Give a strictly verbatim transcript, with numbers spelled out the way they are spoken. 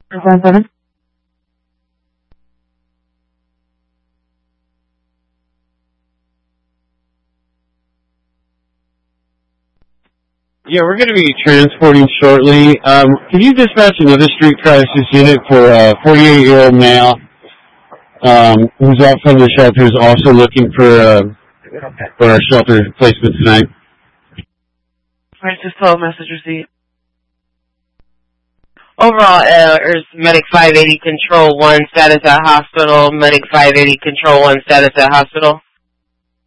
Five seven. Yeah, we're going to be transporting shortly. Um, can you dispatch another street crisis unit for a forty-eight-year-old male um, who's out from the shelter, who's also looking for uh, for a shelter placement tonight? Francis twelve, message received. Overall, uh, is Medic five eighty Control one status at hospital. Medic five eighty Control one status at hospital.